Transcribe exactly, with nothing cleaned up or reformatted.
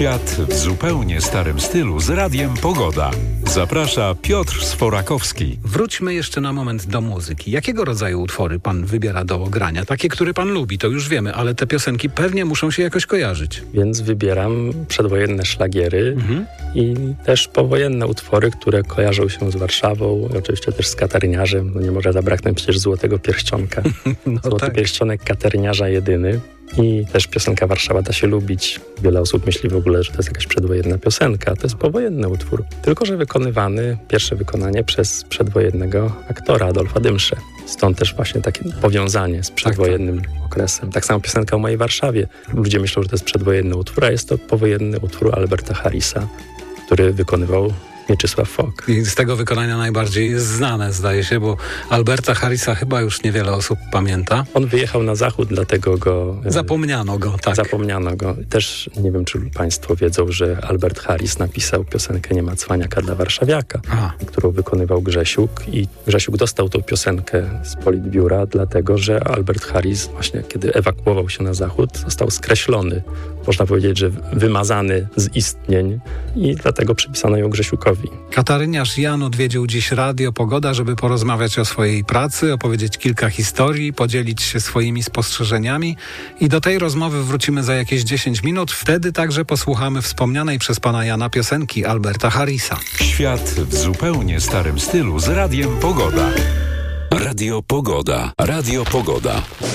Świat w zupełnie starym stylu z Radiem Pogoda. Zaprasza Piotr Sforakowski. Wróćmy jeszcze na moment do muzyki. Jakiego rodzaju utwory pan wybiera do grania? Takie, które pan lubi, to już wiemy, ale te piosenki pewnie muszą się jakoś kojarzyć. Więc wybieram przedwojenne szlagiery mhm. i też powojenne utwory, które kojarzą się z Warszawą, oczywiście też z Kateryniarzem. No nie może zabraknąć przecież Złotego Pierścionka. no Złoty tak. Pierścionek Kateryniarza jedyny. I też piosenka Warszawa da się lubić. Wiele osób myśli w ogóle, że to jest jakaś przedwojenna piosenka. To jest powojenny utwór. Tylko że wykonywany, pierwsze wykonanie przez przedwojennego aktora Adolfa Dymszę. Stąd też właśnie takie powiązanie z przedwojennym tak, tak. okresem. Tak samo piosenka o mojej Warszawie. Ludzie myślą, że to jest przedwojenny utwór, a jest to powojenny utwór Alberta Harrisa, który wykonywał Mieczysław Fok. I z tego wykonania najbardziej jest znane, zdaje się, bo Alberta Harrisa chyba już niewiele osób pamięta. On wyjechał na zachód, dlatego go... Zapomniano go, tak. Zapomniano go. Też nie wiem, czy państwo wiedzą, że Albert Harris napisał piosenkę Nie ma cwaniaka dla warszawiaka, Aha. którą wykonywał Grzesiuk i Grzesiuk dostał tą piosenkę z Politbiura, dlatego, że Albert Harris właśnie, kiedy ewakuował się na zachód, został skreślony. Można powiedzieć, że wymazany z istnień i dlatego przypisano ją Grzesiukowi. Kataryniarz Jan odwiedził dziś Radio Pogoda, żeby porozmawiać o swojej pracy, opowiedzieć kilka historii, podzielić się swoimi spostrzeżeniami i do tej rozmowy wrócimy za jakieś dziesięć minut. Wtedy także posłuchamy wspomnianej przez pana Jana piosenki Alberta Harrisa. Świat w zupełnie starym stylu z Radiem Pogoda. Radio Pogoda. Radio Pogoda.